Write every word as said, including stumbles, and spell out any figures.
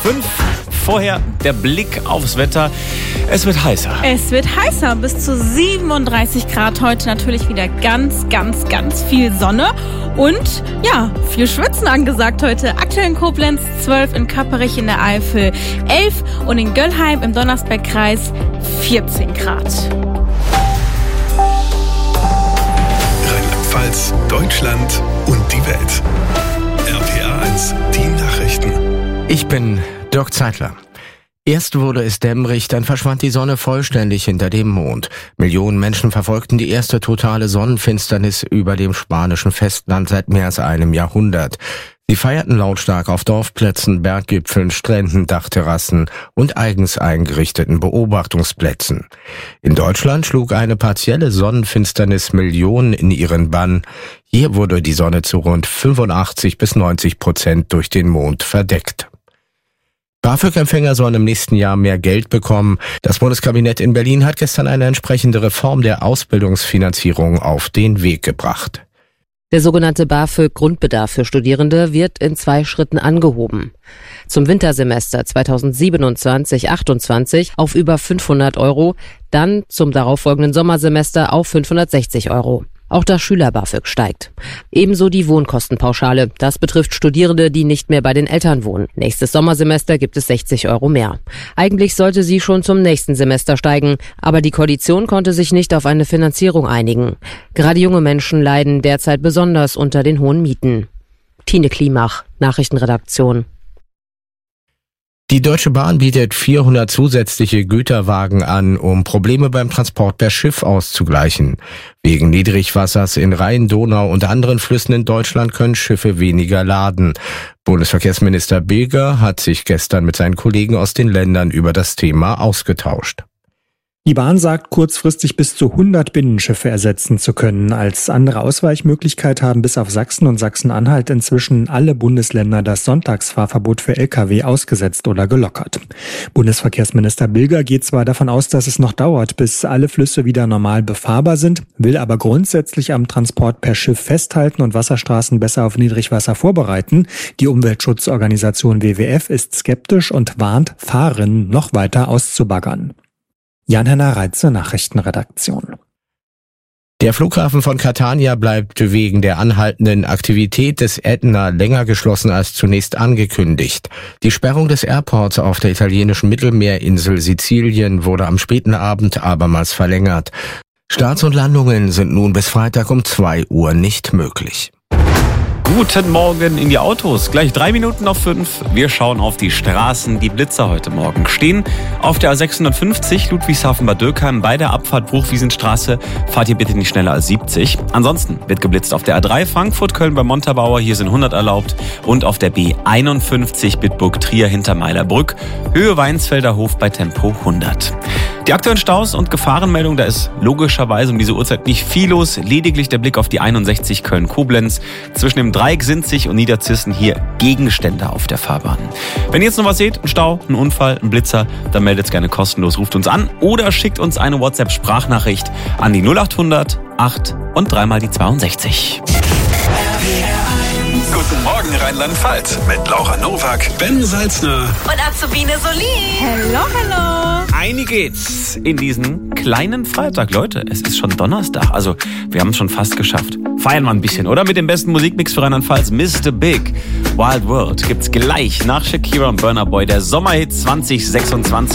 fünf. Vorher der Blick aufs Wetter. Es wird heißer. Es wird heißer, bis zu siebenunddreißig Grad. Heute natürlich wieder ganz, ganz, ganz viel Sonne. Und ja, viel Schwitzen angesagt heute. Aktuell in Koblenz zwölf, in Kapperich in der Eifel elf und in Göllheim im Donnersbergkreis vierzehn Grad. Rheinland-Pfalz, Deutschland und die Welt. R P R eins, die Nachrichten. Ich bin Dirk Zeitler. Erst wurde es dämmerig, dann verschwand die Sonne vollständig hinter dem Mond. Millionen Menschen verfolgten die erste totale Sonnenfinsternis über dem spanischen Festland seit mehr als einem Jahrhundert. Sie feierten lautstark auf Dorfplätzen, Berggipfeln, Stränden, Dachterrassen und eigens eingerichteten Beobachtungsplätzen. In Deutschland schlug eine partielle Sonnenfinsternis Millionen in ihren Bann. Hier wurde die Sonne zu rund fünfundachtzig bis neunzig Prozent durch den Mond verdeckt. BAföG-Empfänger sollen im nächsten Jahr mehr Geld bekommen. Das Bundeskabinett in Berlin hat gestern eine entsprechende Reform der Ausbildungsfinanzierung auf den Weg gebracht. Der sogenannte BAföG-Grundbedarf für Studierende wird in zwei Schritten angehoben. Zum Wintersemester zweitausendsiebenundzwanzig achtundzwanzig auf über fünfhundert Euro, dann zum darauffolgenden Sommersemester auf fünfhundertsechzig Euro. Auch das Schüler-BAföG steigt. Ebenso die Wohnkostenpauschale. Das betrifft Studierende, die nicht mehr bei den Eltern wohnen. Nächstes Sommersemester gibt es sechzig Euro mehr. Eigentlich sollte sie schon zum nächsten Semester steigen, aber die Koalition konnte sich nicht auf eine Finanzierung einigen. Gerade junge Menschen leiden derzeit besonders unter den hohen Mieten. Tine Klimach, Nachrichtenredaktion. Die Deutsche Bahn bietet vierhundert zusätzliche Güterwagen an, um Probleme beim Transport per Schiff auszugleichen. Wegen Niedrigwassers in Rhein, Donau und anderen Flüssen in Deutschland können Schiffe weniger laden. Bundesverkehrsminister Bilger hat sich gestern mit seinen Kollegen aus den Ländern über das Thema ausgetauscht. Die Bahn sagt, kurzfristig bis zu hundert Binnenschiffe ersetzen zu können. Als andere Ausweichmöglichkeit haben bis auf Sachsen und Sachsen-Anhalt inzwischen alle Bundesländer das Sonntagsfahrverbot für L K W ausgesetzt oder gelockert. Bundesverkehrsminister Bilger geht zwar davon aus, dass es noch dauert, bis alle Flüsse wieder normal befahrbar sind, will aber grundsätzlich am Transport per Schiff festhalten und Wasserstraßen besser auf Niedrigwasser vorbereiten. Die Umweltschutzorganisation W W F ist skeptisch und warnt, Fahrerinnen noch weiter auszubaggern. Jan-Henner Reitze, Nachrichtenredaktion. Der Flughafen von Catania bleibt wegen der anhaltenden Aktivität des Ätna länger geschlossen als zunächst angekündigt. Die Sperrung des Airports auf der italienischen Mittelmeerinsel Sizilien wurde am späten Abend abermals verlängert. Starts und Landungen sind nun bis Freitag um zwei Uhr nicht möglich. Guten Morgen in die Autos. Gleich drei Minuten auf fünf. Wir schauen auf die Straßen. Die Blitzer heute Morgen stehen auf der A sechshundertfünfzig Ludwigshafen-Bad Dürkheim bei der Abfahrt Bruchwiesenstraße. Fahrt ihr bitte nicht schneller als siebzig. Ansonsten wird geblitzt auf der A drei Frankfurt-Köln bei Montabaur. Hier sind hundert erlaubt. Und auf der B einundfünfzig Bitburg-Trier hinter Meilerbrück. Höhe Weinsfelder Hof bei Tempo hundert. Die aktuellen Staus und Gefahrenmeldungen, da ist logischerweise um diese Uhrzeit nicht viel los. Lediglich der Blick auf die einundsechzig Köln-Koblenz. Zwischen dem Dreieck Sinzig und Niederzissen hier Gegenstände auf der Fahrbahn. Wenn ihr jetzt noch was seht, ein Stau, ein Unfall, ein Blitzer, dann meldet es gerne kostenlos, ruft uns an oder schickt uns eine WhatsApp-Sprachnachricht an die null achthundert acht und dreimal die zweiundsechzig. Guten Morgen Rheinland-Pfalz mit Laura Nowak, Ben Salzner Und Azubine Solin. Hello, hello. Einig geht's in diesen kleinen Freitag. Leute, es ist schon Donnerstag. Also, wir haben es schon fast geschafft. Feiern wir ein bisschen, oder? Mit dem besten Musikmix für Rheinland-Pfalz. Mister Big, Wild World gibt's gleich nach Shakira und Burna Boy. Der Sommerhit zwanzig sechsundzwanzig.